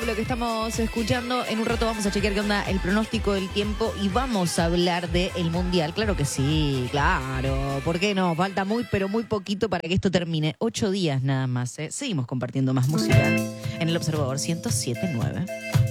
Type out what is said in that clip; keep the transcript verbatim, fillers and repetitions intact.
lo que estamos escuchando. En un rato vamos a chequear qué onda el pronóstico del tiempo y vamos a hablar del Mundial. Claro que sí, claro. ¿Por qué no? Falta muy, pero muy poquito para que esto termine. Ocho días nada más, ¿eh? Seguimos compartiendo más música en el Observador ciento siete punto nueve.